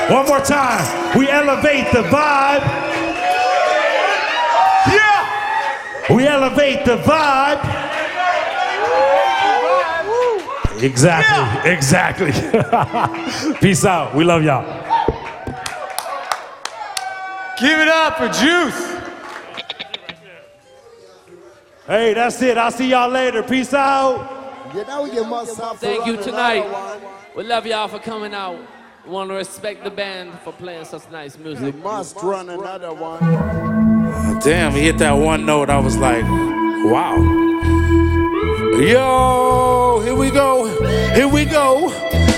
One more time. We elevate the vibe. Yeah. We elevate the vibe. Exactly. Yeah. Exactly. Peace out. We love y'all. Give it up for Juice. Hey, that's it. I'll see y'all later. Peace out. You know you must have to Thank you run tonight. another one. We love y'all for coming out. We want to respect the band for playing such nice music. You must run another one. Damn, he hit that one note. I was like, wow. Yo, here we go. Here we go.